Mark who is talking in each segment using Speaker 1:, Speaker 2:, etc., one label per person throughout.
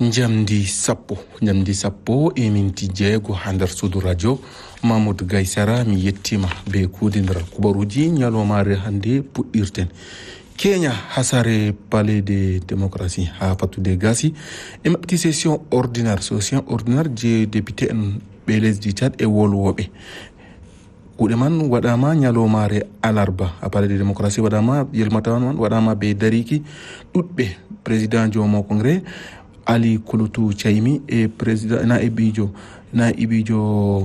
Speaker 1: Jamdi sappo e minti jeego ha nder suudu radio Mamoudou Gaysara mi yettima be kuudindira kubaruji ñalomare hande puɗɗirten. Kenya hasare palais de démocratie ha fattude gasi e maɓɓiti session ordinaire je député en ɓe lesdi Tchad e wolwoɓe. kuuɗe man waɗama ñalomare alarba ha palais de démocratie waɗama yelmatawan man waɗama be dariki ɗuɗɓe président jomo congrès Ali Kulutu Chaimi e président Naibijo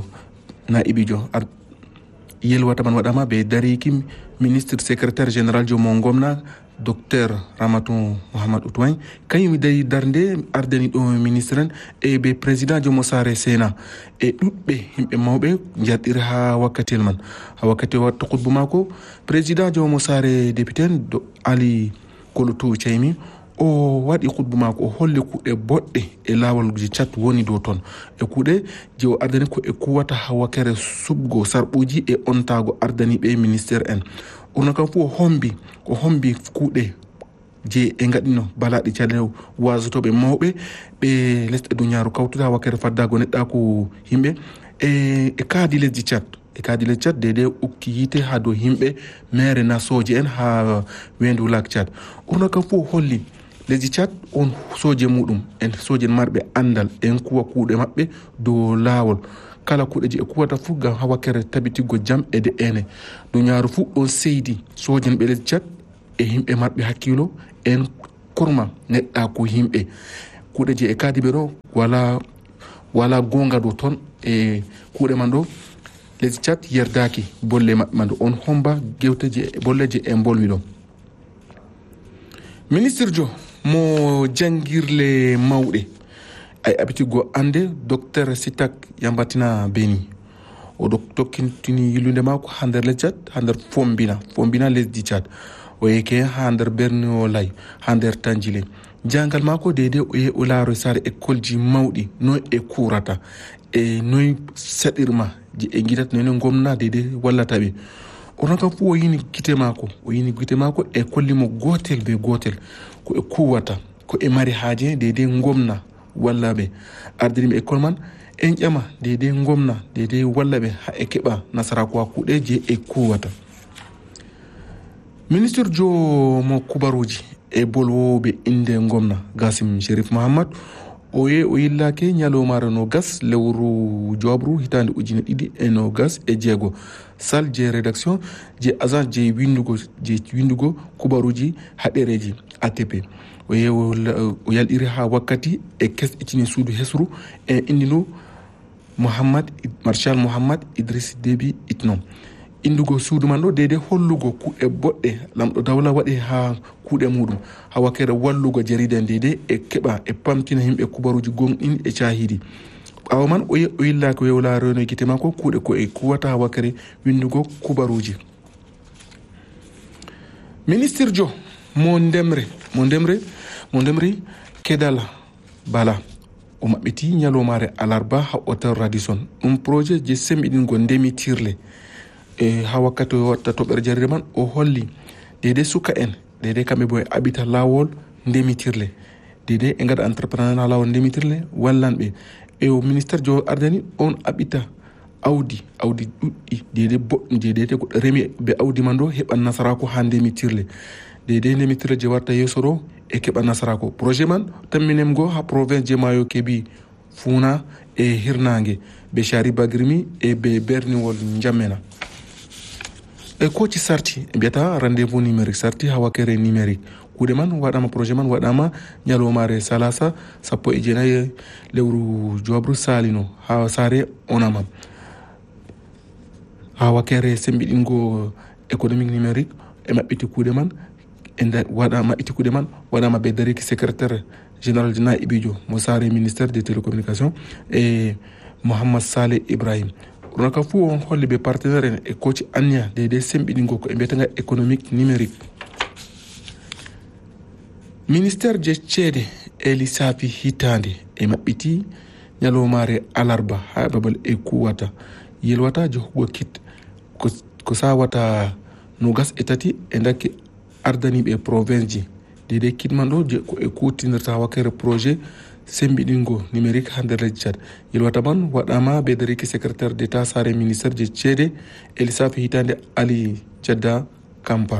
Speaker 1: yelwata man waɗama be dariki ministre secrétaire général jomo gomna docteur Ramatou Mohamed Outouagne kañum dari darde ardani ɗo ministre en e be président jomo sare Sena e ɗuɗɓe himɓe mawɓe jarɗiri ha wakkatel man ha wakkati watta khutba mako président jomo sare député en Ali Kulutu Chaimi o waɗi khutba mako o holli kuuɗe boɗɗe e lawol je Tchad woni dow ton e kuuɗe je o ardani ko e kuwata ha wakkere subgo sarɓuji e ontago ardani ɓe ministére en ɓurna kam fu o hombi kuuɗe je e gaɗino balaɗe calew wasotoɓe mawɓe ɓe lesɗe duniyaru kawtude ha wakkere faddago neɗɗako yimɓe e kaadi lesdi Tchad dede ukki yite ha dow yimɓe maire nasoje en ha wendu lac Tchad ɓurna kam fu o holli lesdi Tchad on soje muɗum en soje marɓe andal en kuwa kuuɗe maɓɓe dow lawol kala kuuɗe je e kuwata fu gam ha wakkere tabitiggo jam e de ene duniyaru fu on seydi soje ɓe lesdi Tchad e yimɓe marɓe hakkilo en kurma neɗɗa ko yimɓe kuuɗe je e kaadiɓe ɗo wala gonga dow ton e kuuɗe man ɗo lesdi Tchad yerdaki bolle maɓɓe man ɗo on homba gewteje bolle je e bolwi ɗo ministre jo mo jangirle mawɗe ay abitiggo ande docteur Sitak Yambatina Beni o tokkintini yillude mako ha nder lesdi Tchad ha nder fombina lesdi Tchad o yeke ha nder Berno Lay ha nder Tanjile jangal mako dede o laaro sare école ji mawɗi noy e kurata e noy saɗirma je e guidata noy gomna dede wallata ɓe onon kam fu o yini gite mako e kollimo gotel be gotel ko e kuwata ko e mari haaje dede gomna walla ɓe ardiriɓe école man en ƴama dede gomna dede walla ɓe ha e keɓa nasaraku ha kuuɗe je e kuwata ministre jo mo kubaruji e bolwoɓe inde gomna Gassim Sherif Mohamad o yillake ñalomare no gas lewru jobru hitande 2026 salle je rédaction je agence je windugo kubaruji ha ɗereji ATP o yalɗiri ha wakkati e kesɗitini suudu hesru e indino Marshal Mohammad Idriss Déby Itno indugo suudu man ɗo dede hollugo kuuɗe boɗɗe lamɗo dawla waɗi ha kuuɗe muɗum ha wakkere wallugo jarida dede e keɓa e pamtina yimɓe kubaruji gonɗin e cahidi ɓawa man o yillaki o yewlareno guite makko kuuɗe ko e kuwata ha wakkere windugo kubaruji ministre jo mo ndemre Kedal Bala o maɓɓiti ñalomare alarba ha hôtel Radisson ɗum projet je sembiɗingo ndemitirle e ha wakkati o watta toɓɓere jarire man o holli dede suka en dede kamɓe bo e abita lawol ndemitirle dede e gaɗa entrepreneur ha lawol ndemitirle wallanɓe e o ministére jo ardani on abita awdi ɗuɗɗi dede boɗɗum je dede goɗɗo remi be awdi man ɗo heɓan nasarako ha ndemitirle dede ndemitirle je warta yesso ɗo e keɓa nasarako projet man tamminem go ha province je Mayo Kebi Funa e Hirnangue be Shari Bagrimi e be berniwol Njamena e koci sarti e mbiyata rendez-vous numérique sarti ha wakkere numérique kuuɗe man waɗama projet man waɗama ñalomare salasa 19 lewru jobru salino ha sare onamam ha wakkere sembiɗingo économique numérique e maɓɓiti kuuɗe man waɗama be dariki secrétaire général de Naibijo mo sare ministère des télécommunications e Mohammad Saleh Ibrahim ɗum kam fu on holli ɓe partenaire en e coach anniya dede sembiɗingo ko e mbiyataga économique numérique ministére je ceede e lissafi hitande e maɓɓiti ñalomare alarba ha babal e kuwata yelwata johugo kit ko sawata nogas e tati e dakki ardaniɓe province ji dede kit man ɗo je ko e kutinirta wakkere projet sembiɗingo numérique ha nder leydi Tchad. Yelwata man waɗama be dariki secrétaire d'état sare ministére je ceede e lissafi hitande Ali Jadda Kampar.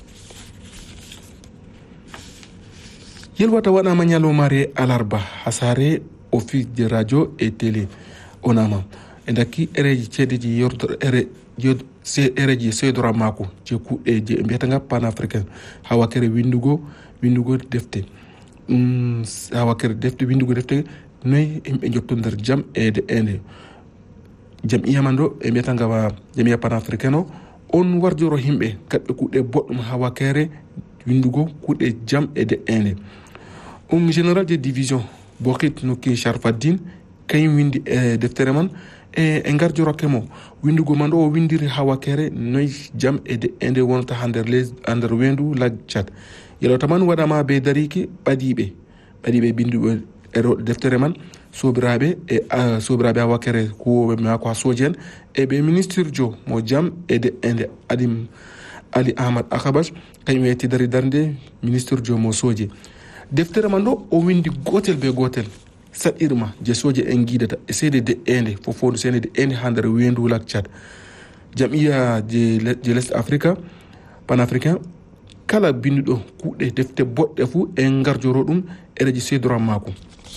Speaker 1: Yelwata waɗama ñalowmare alarba ha sare office de radio et télé onama e dakki ereji ceedeji ereji seedora mako je kuɗɗe je mbiyatanga panafricain ha wakkere windugo defte ha wakkere windugo defte noyi yimɓe jotto nder jam ede jam'iya man ɗo e mbiyatanga jam'iya panafricain o on warjoro yimɓe gaɓɓe kuɗɗe boɗɗum ha wakkere windugo kuɗɗe jam ede général de division Bokit Noki Sharfaddin kañum windi e deftere man e garjoroke mo windugo man ɗo o windiri ha wakkere noyi jam ede wonata ha nder wendu lag Tchad. Yelota man waɗama be dariki ɓadiɓe binduɓe deftere man sobiraɓe ha wakkere kuwoɓe mako ha soji en e ɓe ministre jo mo jam ede Ali Ahmad Akhabash kañum wetti dari darde ministre jo mo soji. Deftere man ɗo o windi gotel be gotel saɗirma je soje en guidata e seede de'ende fofondu sene de'ende ha nder wendu lak Tchad. Jam'iya je l'Est Africa panafricain kala binduɗo kuuɗe defte boɗɗe fuu en garjoro ɗum ereji seedoran mako.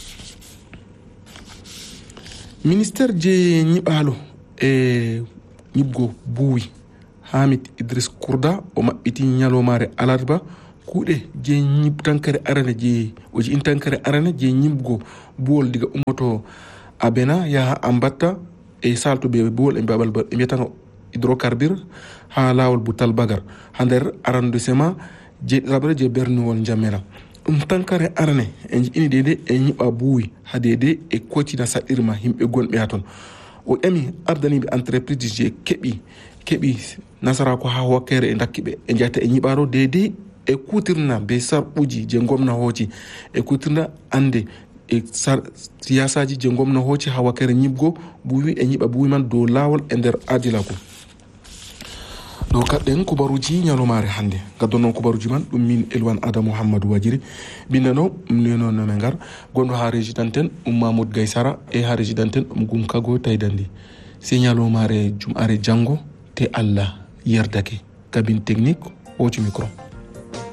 Speaker 1: Ministére je ñiɓalo e ñibgo buuwi Hamid Idris Kourda o maɓɓiti ñalowmare alarba kuuɗe je ñibtankere arane je intankere arane je ñibgo buwol diga ummoto Abena yaha Ambatta e saltuɓe buwol e babal e mbiyatano hydrocarbure ha lawol Boutal Bagar ha nder arrondissement je rabre je berniwol Jamena. Ɗum tankare arane en ini dede e ñiɓa buuwi ha dede e koccina saɗirma yimɓe gonɓe ha toon. O ƴami ardaniɓe entreprise je keɓi nasarako ha wakkere e dakkiɓe e jeyata e ñiɓaro dede e kutirna be sarɓuji je gomna hooci e kutirna ande e siyasaji je gomna hooci ha wakkere ñibgo buuwi e ñiɓa buuwi man dow lawol e nder adilako. ɗo kaɗɗen kubaruji ñalomare hande gaddon noon kubaruji man ɗum min Elwan Adamou Hammadou Wajiri bindano ɗum nenonome ngar gonɗo ha régidanten Mamoud Gaysara e ha régidanten Gumkago Taydandi se ñalomare jumare janggo te Allah yerdake cabine technique hoci micro.